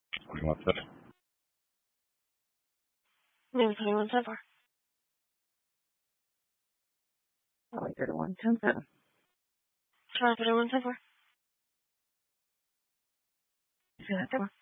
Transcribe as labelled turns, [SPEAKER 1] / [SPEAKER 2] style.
[SPEAKER 1] What do you want to say?
[SPEAKER 2] Maybe 21-10-4. I like 31-10-7. Try 31-10-4. See that 4.